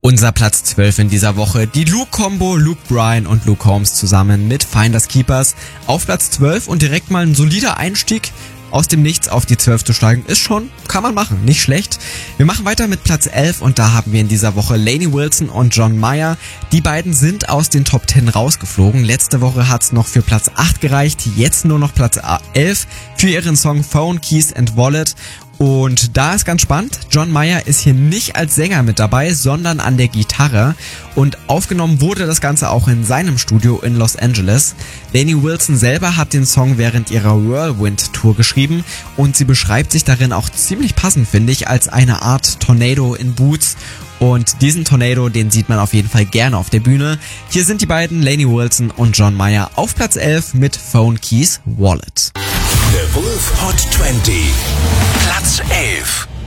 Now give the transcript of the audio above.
Unser Platz 12 in dieser Woche, die Luke-Kombo, Luke Bryan und Luke Combs zusammen mit Finders Keepers auf Platz 12 und direkt mal ein solider Einstieg. Aus dem Nichts auf die 12 zu steigen, ist schon, kann man machen, nicht schlecht. Wir machen weiter mit Platz 11 und da haben wir in dieser Woche Lainey Wilson und John Mayer. Die beiden sind aus den Top 10 rausgeflogen. Letzte Woche hat's noch für Platz 8 gereicht, jetzt nur noch Platz 11 für ihren Song Phone, Keys and Wallet. Und da ist ganz spannend, John Mayer ist hier nicht als Sänger mit dabei, sondern an der Gitarre. Und aufgenommen wurde das Ganze auch in seinem Studio in Los Angeles. Lainey Wilson selber hat den Song während ihrer Whirlwind-Tour geschrieben und sie beschreibt sich darin auch ziemlich passend, finde ich, als eine Art Tornado in Boots. Und diesen Tornado, den sieht man auf jeden Fall gerne auf der Bühne. Hier sind die beiden, Lainey Wilson und John Mayer, auf Platz 11 mit Phone, Keys, Wallet. The Wolf Hot 20. Platz 11.